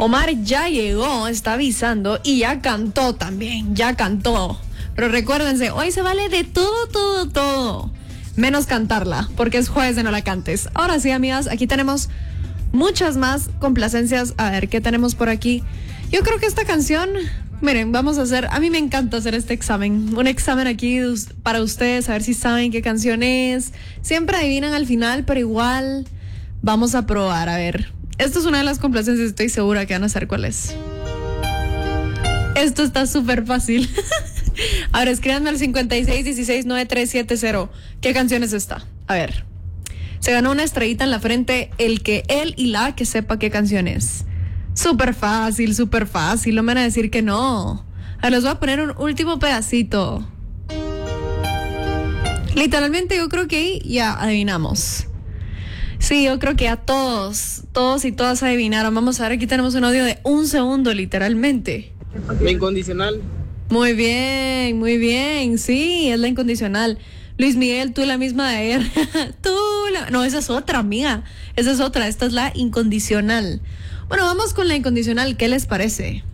Omar ya llegó, está avisando y ya cantó también, ya cantó. Pero recuérdense, hoy se vale de todo, menos cantarla, porque es jueves de No La Cantes. Ahora sí, amigas, aquí tenemos muchas más complacencias. A ver, ¿qué tenemos por aquí? Yo creo que esta canción, miren, a mí me encanta hacer este examen. Un examen aquí para ustedes, a ver si saben qué canción es. Siempre adivinan al final, pero igual vamos a probar, a ver. Esto es una de las complacencias, estoy segura que van a saber cuál es. Esto está súper fácil. Ahora escríbanme al 56169370. ¿Qué canción es esta? A ver. Se ganó una estrellita en la frente él y la que sepa qué canción es. Súper fácil, no me van a decir que no. Ahora les voy a poner un último pedacito. Literalmente yo creo que ahí ya adivinamos. Sí, yo creo que ya todos y todas adivinaron. Vamos a ver, aquí tenemos un audio de 1 segundo, literalmente. La Incondicional. Muy bien, sí, es La Incondicional. Luis Miguel, tú la misma de ayer. No, esa es otra, amiga. Esa es otra, esta es La Incondicional. Bueno, vamos con La Incondicional, ¿qué les parece?